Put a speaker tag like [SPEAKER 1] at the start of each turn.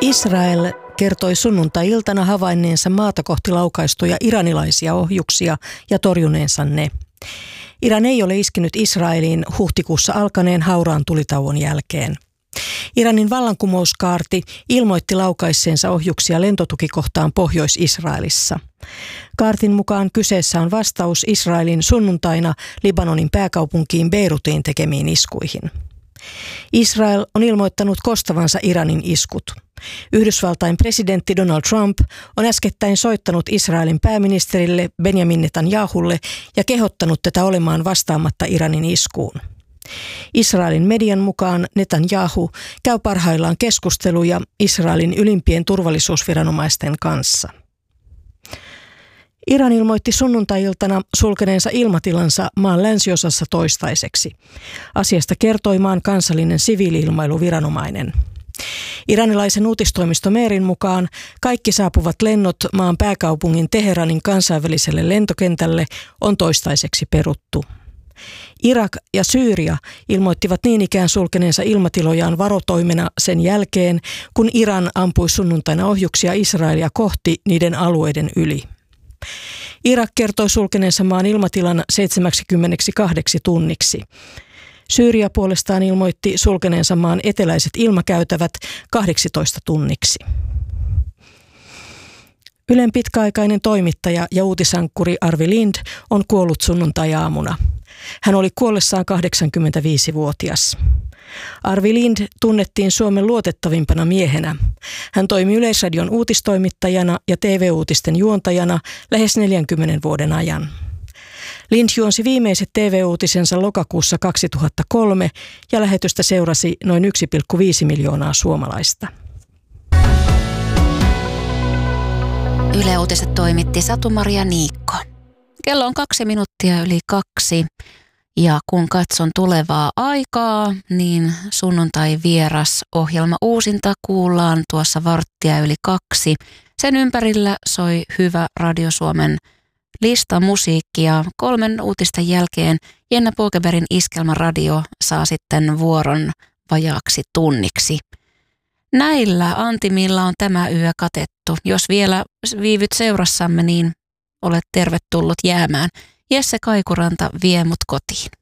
[SPEAKER 1] Israel kertoi sunnuntai-iltana havainneensa maata kohti laukaistuja iranilaisia ohjuksia ja torjuneensa ne. Iran ei ole iskenyt Israeliin huhtikuussa alkaneen hauraan tulitauon jälkeen. Iranin vallankumouskaarti ilmoitti laukaisseensa ohjuksia lentotukikohtaan Pohjois-Israelissa. Kaartin mukaan kyseessä on vastaus Israelin sunnuntaina Libanonin pääkaupunkiin Beirutiin tekemiin iskuihin. Israel on ilmoittanut kostavansa Iranin iskut. Yhdysvaltain presidentti Donald Trump on äskettäin soittanut Israelin pääministerille Benjamin Netanyahulle ja kehottanut tätä olemaan vastaamatta Iranin iskuun. Israelin median mukaan Netanyahu käy parhaillaan keskusteluja Israelin ylimpien turvallisuusviranomaisten kanssa. Iran ilmoitti sunnuntai-iltana sulkeneensa ilmatilansa maan länsiosassa toistaiseksi. Asiasta kertoi maan kansallinen siviili-ilmailuviranomainen. Iranilaisen uutistoimisto Merin mukaan kaikki saapuvat lennot maan pääkaupungin Teheranin kansainväliselle lentokentälle on toistaiseksi peruttu. Irak ja Syyria ilmoittivat niin ikään sulkeneensa ilmatilojaan varotoimena sen jälkeen, kun Iran ampui sunnuntaina ohjuksia Israelia kohti niiden alueiden yli. Irak kertoi sulkeneensa maan ilmatilan 72 tunniksi. Syyria puolestaan ilmoitti sulkeneensa maan eteläiset ilmakäytävät 18 tunniksi. Ylen pitkäaikainen toimittaja ja uutisankkuri Arvi Lind on kuollut sunnuntai-aamuna. Hän oli kuollessaan 85-vuotias. Arvi Lind tunnettiin Suomen luotettavimpana miehenä. Hän toimi Yleisradion uutistoimittajana ja TV-uutisten juontajana lähes 40 vuoden ajan. Lind juonsi viimeiset TV-uutisensa lokakuussa 2003 ja lähetystä seurasi noin 1,5 miljoonaa suomalaista.
[SPEAKER 2] Yle Uutiset toimitti Satu-Maria Niikko. Kello on 2 minuuttia yli 2 ja kun katson tulevaa aikaa, niin sunnuntai-vieras ohjelma uusinta kuullaan tuossa 1:15. Sen ympärillä soi hyvä Radio Suomen lista musiikkia. 3 uutisten jälkeen Jenna Pågebergin Iskelmäradio saa sitten vuoron vajaaksi tunniksi. Näillä antimilla on tämä yö katettu. Jos vielä viivyt seurassamme, niin olet tervetullut jäämään. Jesse Kaikuranta vie mut kotiin.